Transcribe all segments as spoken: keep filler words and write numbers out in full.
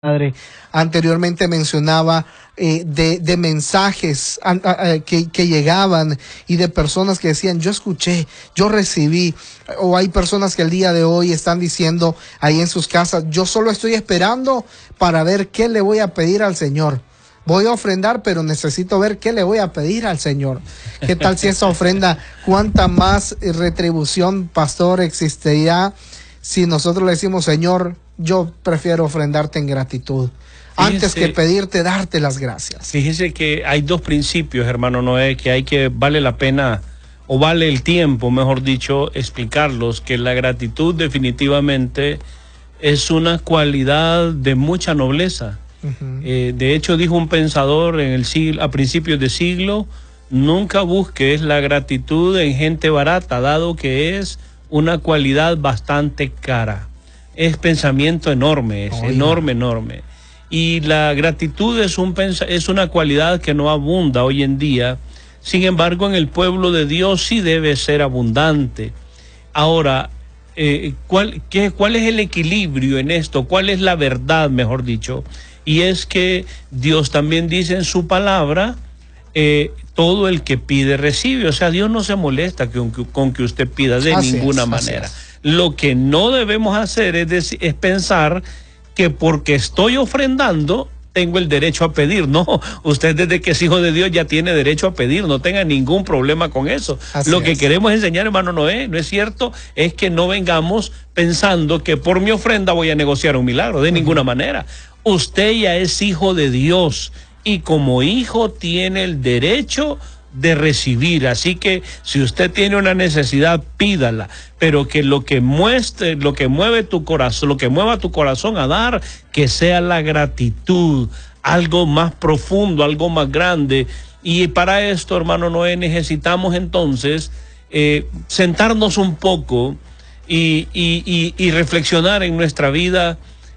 Padre, anteriormente mencionaba eh, de, de mensajes a, a, a, que, que llegaban y de personas que decían, yo escuché, yo recibí, o hay personas que el día de hoy están diciendo ahí en sus casas, yo solo estoy esperando para ver qué le voy a pedir al Señor. Voy a ofrendar, pero necesito ver qué le voy a pedir al Señor. ¿Qué tal si esa ofrenda, cuánta más retribución, pastor, existirá si nosotros le decimos, Señor, yo prefiero ofrendarte en gratitud, fíjese, antes que pedirte, darte las gracias? Fíjese que hay dos principios, hermano Noé, que hay que, vale la pena, o vale el tiempo, mejor dicho, explicarlos, que la gratitud definitivamente es una cualidad de mucha nobleza. Uh-huh. Eh, de hecho, dijo un pensador en el siglo, a principios de siglo, nunca busques la gratitud en gente barata, dado que es una cualidad bastante cara. Es pensamiento enorme, es Oiga. enorme, enorme. Y la gratitud es, un, es una cualidad que no abunda hoy en día. Sin embargo, en el pueblo de Dios sí debe ser abundante. Ahora, eh, ¿cuál, qué, ¿cuál es el equilibrio en esto? ¿Cuál es la verdad, mejor dicho? Y es que Dios también dice en su palabra, eh, todo el que pide recibe. O sea, Dios no se molesta con, con que usted pida de así ninguna es, manera. Lo que no debemos hacer es, decir, es pensar que porque estoy ofrendando tengo el derecho a pedir. No, usted desde que es hijo de Dios ya tiene derecho a pedir, no tenga ningún problema con eso. Así Lo que es. queremos enseñar, hermano Noé, ¿no es cierto? Es que no vengamos pensando que por mi ofrenda voy a negociar un milagro, de uh-huh. ninguna manera. Usted ya es hijo de Dios y como hijo tiene el derecho de recibir, así que si usted tiene una necesidad, pídala, pero que lo que muestre, lo que mueve tu corazón, lo que mueva tu corazón a dar, que sea la gratitud, algo más profundo, algo más grande. Y para esto, hermano Noé, necesitamos entonces eh, sentarnos un poco y, y, y, y reflexionar en nuestra vida.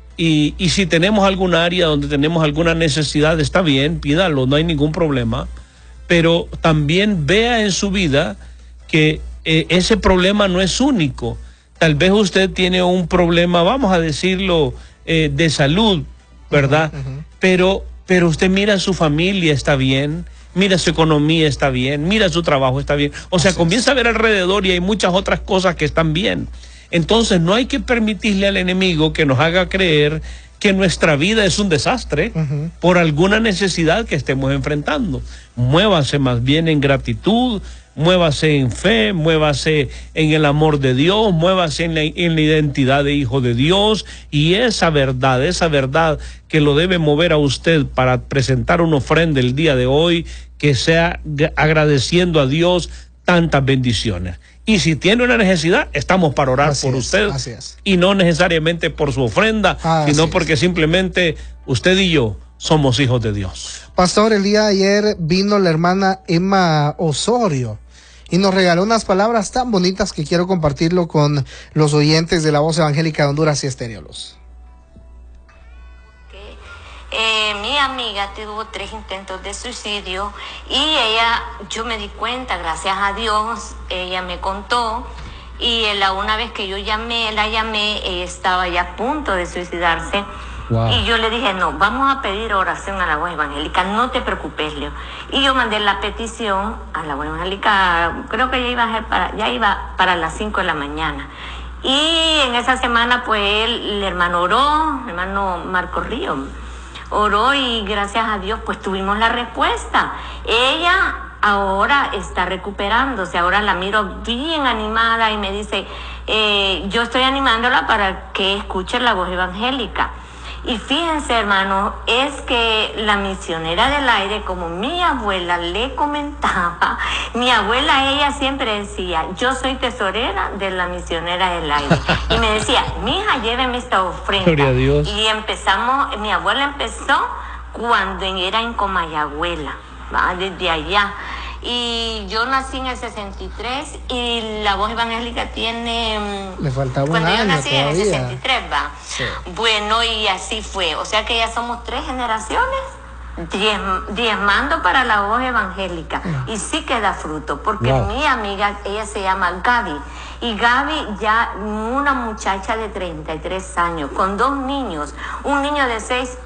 Y, y si tenemos algún área donde tenemos alguna necesidad, está bien, pídalo, no hay ningún problema. Pero también vea en su vida que eh, ese problema no es único. Tal vez usted tiene un problema, vamos a decirlo, eh, de salud, ¿verdad? Uh-huh, uh-huh. Pero, pero usted mira a su familia, está bien, mira su economía, está bien, mira su trabajo, está bien. O sea, Así comienza es. a ver alrededor y hay muchas otras cosas que están bien. Entonces no hay que permitirle al enemigo que nos haga creer que nuestra vida es un desastre uh-huh. por alguna necesidad que estemos enfrentando. Muévase más bien en gratitud, muévase en fe, muévase en el amor de Dios, muévase en la, en la identidad de hijo de Dios, y esa verdad, esa verdad que lo debe mover a usted para presentar una ofrenda el día de hoy, que sea agradeciendo a Dios tantas bendiciones. Y si tiene una necesidad, estamos para orar así por es, usted así es. Y no necesariamente por su ofrenda, así sino porque es. simplemente usted y yo somos hijos de Dios. Pastor, el día de ayer vino la hermana Emma Osorio y nos regaló unas palabras tan bonitas que quiero compartirlo con los oyentes de la Voz Evangélica de Honduras y Estéreo Luz. Eh, mi amiga tuvo tres intentos de suicidio y ella, yo me di cuenta, gracias a Dios, ella me contó, y la una vez que yo llamé, la llamé, ella estaba ya a punto de suicidarse. Wow. Y yo le dije, no, vamos a pedir oración a la Voz Evangélica, no te preocupes, Leo. Y yo mandé la petición a la Voz Evangélica, creo que ya iba a ser para, ya iba para las cinco de la mañana. Y en esa semana, pues, él, el hermano oró, el hermano Marco Río, oró y gracias a Dios pues tuvimos la respuesta. Ella ahora está recuperándose, ahora la miro bien animada y me dice, eh, yo estoy animándola para que escuche la Voz Evangélica. Y fíjense, hermano, es que la misionera del aire, como mi abuela le comentaba, mi abuela, ella siempre decía, yo soy tesorera de la misionera del aire. Y me decía, mija, lléveme esta ofrenda. Gloria a Dios. Y empezamos, mi abuela empezó cuando era en Comayagüela, ¿va? Desde allá. Y yo nací en el sesenta y tres y la Voz Evangélica tiene... Le faltaba un cuando año yo nací todavía. en el sesenta y tres, va. Sí. Bueno, y así fue. O sea que ya somos tres generaciones diezm- diezmando para la voz evangélica. Y sí que da fruto, porque Wow. mi amiga, ella se llama Gaby. Y Gaby ya una muchacha de treinta y tres años, con dos niños, un niño de seis